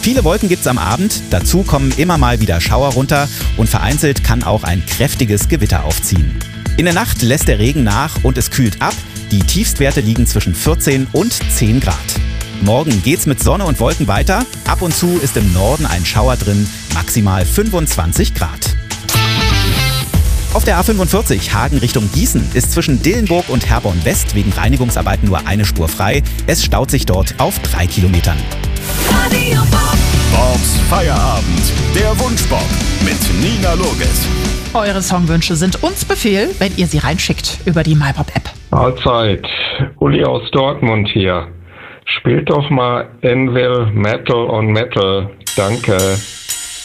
Viele Wolken gibt's am Abend, dazu kommen immer mal wieder Schauer runter und vereinzelt kann auch ein kräftiges Gewitter aufziehen. In der Nacht lässt der Regen nach und es kühlt ab. Die Tiefstwerte liegen zwischen 14 und 10 Grad. Morgen geht's mit Sonne und Wolken weiter. Ab und zu ist im Norden ein Schauer drin, maximal 25 Grad. Auf der A45 Hagen Richtung Gießen ist zwischen Dillenburg und Herborn West wegen Reinigungsarbeiten nur eine Spur frei. Es staut sich dort auf 3 Kilometern. Bobs Feierabend, der Wunschbob mit Nina Loges. Eure Songwünsche sind uns Befehl, wenn ihr sie reinschickt über die MyPop-App. Mahlzeit, Uli aus Dortmund hier. Spielt doch mal Anvil Metal on Metal. Danke.